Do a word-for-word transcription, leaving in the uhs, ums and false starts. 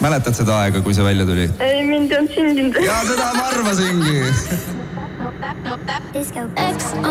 Mäletad seda aega, kui see välja tuli? Ei, mind ei olnud sündinud. Ja seda ma arvasingi. X